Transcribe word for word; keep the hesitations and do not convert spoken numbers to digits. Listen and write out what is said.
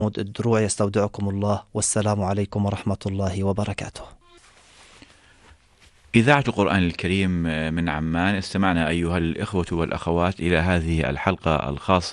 الدروع، يستودعكم الله، والسلام عليكم ورحمة الله وبركاته. إذاعة القرآن الكريم من عمان، استمعنا أيها الإخوة والأخوات إلى هذه الحلقة الخاصة